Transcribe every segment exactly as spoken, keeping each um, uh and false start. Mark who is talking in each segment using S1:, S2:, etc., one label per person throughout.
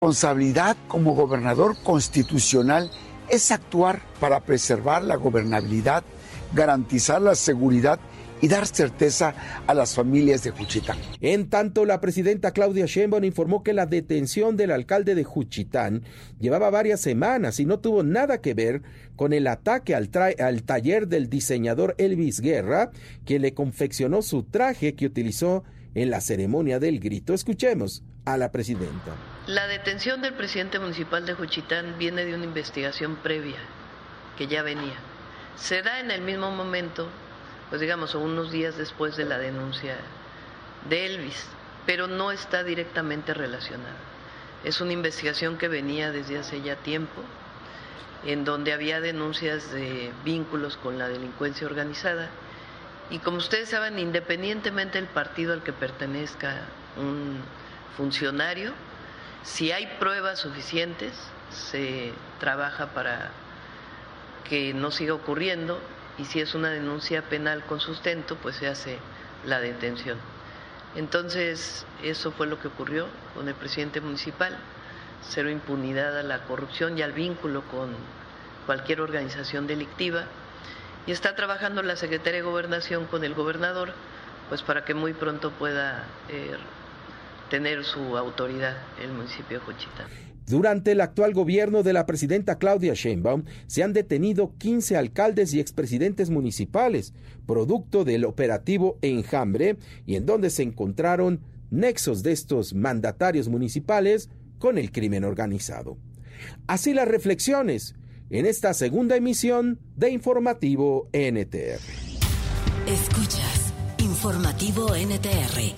S1: responsabilidad como gobernador constitucional es actuar para preservar la gobernabilidad, garantizar la seguridad y dar certeza a las familias de Juchitán.
S2: En tanto, la presidenta Claudia Sheinbaum informó que la detención del alcalde de Juchitán llevaba varias semanas y no tuvo nada que ver con el ataque al, tra- al taller del diseñador Elvis Guerra, quien le confeccionó su traje que utilizó en la ceremonia del grito. Escuchemos a la presidenta.
S3: La detención del presidente municipal de Juchitán viene de una investigación previa que ya venía. Se da en el mismo momento, pues digamos, unos días después de la denuncia de Elvis, pero no está directamente relacionada. Es una investigación que venía desde hace ya tiempo, en donde había denuncias de vínculos con la delincuencia organizada, y como ustedes saben, independientemente del partido al que pertenezca un funcionario, si hay pruebas suficientes, se trabaja para que no siga ocurriendo, y si es una denuncia penal con sustento, pues se hace la detención. Entonces, eso fue lo que ocurrió con el presidente municipal, cero impunidad a la corrupción y al vínculo con cualquier organización delictiva, y está trabajando la Secretaría de Gobernación con el gobernador, pues para que muy pronto pueda eh, tener su autoridad el municipio de Juchitán.
S2: Durante el actual gobierno de la presidenta Claudia Sheinbaum se han detenido quince alcaldes y expresidentes municipales, producto del operativo Enjambre, y en donde se encontraron nexos de estos mandatarios municipales con el crimen organizado. Así las reflexiones en esta segunda emisión de Informativo N T R.
S4: Escuchas Informativo N T R.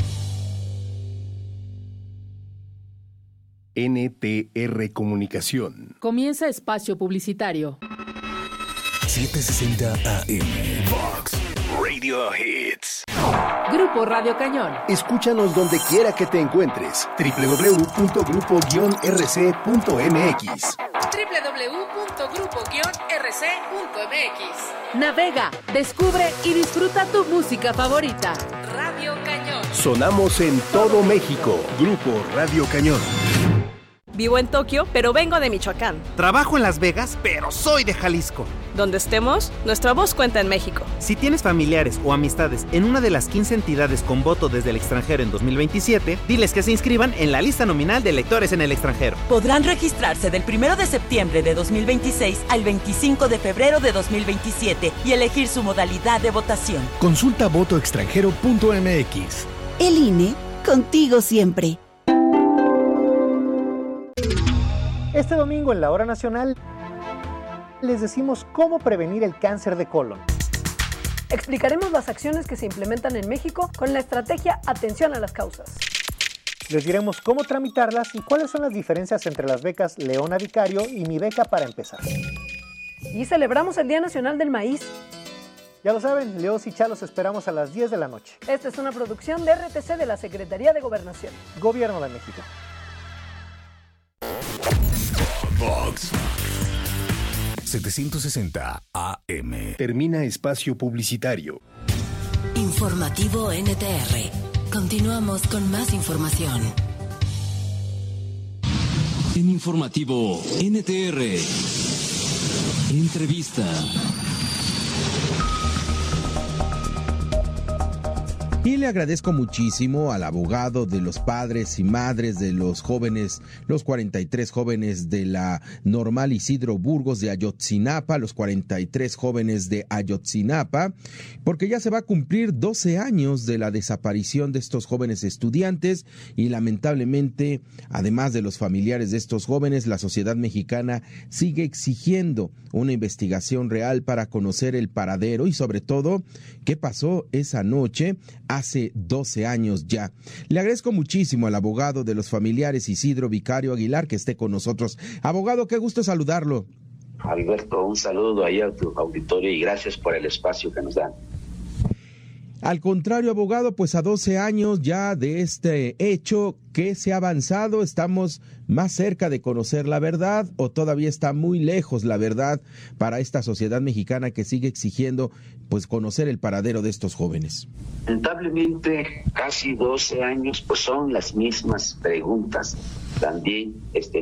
S5: N T R Comunicación.
S6: Comienza espacio publicitario.
S7: setecientos sesenta A M. Fox Radio Hits.
S6: Grupo Radio Cañón.
S5: Escúchanos donde quiera que te encuentres. doble u doble u doble u punto grupo guion r c punto m x.
S6: doble u doble u doble u punto grupo guion r c punto m x. Navega, descubre y disfruta tu música favorita. Radio Cañón.
S5: Sonamos en todo México. Grupo Radio Cañón.
S8: Vivo en Tokio, pero vengo de Michoacán.
S9: Trabajo en Las Vegas, pero soy de Jalisco.
S8: Donde estemos, nuestra voz cuenta en México.
S9: Si tienes familiares o amistades en una de las quince entidades con voto desde el extranjero en dos mil veintisiete, diles que se inscriban en la lista nominal de electores en el extranjero.
S10: Podrán registrarse del primero de septiembre de dos mil veintiséis al veinticinco de febrero de dos mil veintisiete y elegir su modalidad de votación.
S7: Consulta voto extranjero punto m x.
S11: El I N E, contigo siempre.
S12: Este domingo en la Hora Nacional les decimos cómo prevenir el cáncer de colon.
S13: Explicaremos las acciones que se implementan en México con la estrategia Atención a las Causas.
S12: Les diremos cómo tramitarlas y cuáles son las diferencias entre las becas Leona Vicario y Mi Beca para Empezar.
S13: Y celebramos el Día Nacional del Maíz.
S12: Ya lo saben, Leos y Chalos esperamos a las diez de la noche.
S13: Esta es una producción de R T C de la Secretaría de Gobernación.
S12: Gobierno de México.
S7: Fox setecientos sesenta A M.
S5: Termina espacio publicitario.
S4: Informativo N T R. Continuamos con más información.
S14: En Informativo N T R. Entrevista.
S2: Y le agradezco muchísimo al abogado de los padres y madres de los jóvenes, los cuarenta y tres jóvenes de la Normal Isidro Burgos de Ayotzinapa, los cuarenta y tres jóvenes de Ayotzinapa, porque ya se va a cumplir doce años de la desaparición de estos jóvenes estudiantes y lamentablemente, además de los familiares de estos jóvenes, la sociedad mexicana sigue exigiendo una investigación real para conocer el paradero y sobre todo qué pasó esa noche hace doce años ya. Le agradezco muchísimo al abogado de los familiares Isidro Vicario Aguilar que esté con nosotros. Abogado, qué gusto saludarlo.
S15: Alberto, un saludo ahí a tu auditorio y gracias por el espacio que nos dan.
S2: Al contrario, abogado, pues a doce años ya de este hecho, ¿qué se ha avanzado? ¿Estamos más cerca de conocer la verdad o todavía está muy lejos la verdad para esta sociedad mexicana que sigue exigiendo pues conocer el paradero de estos jóvenes?
S15: Lamentablemente, casi doce años, pues son las mismas preguntas también este